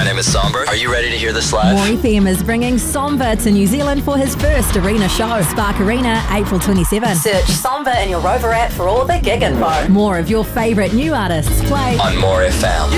name is Somber. Are you ready to hear this live? More FM is bringing Somber to New Zealand for his first arena show. Spark Arena, April 27. Search Somber in your Rover app for all the gig info. More of your favourite new artists play On More FM.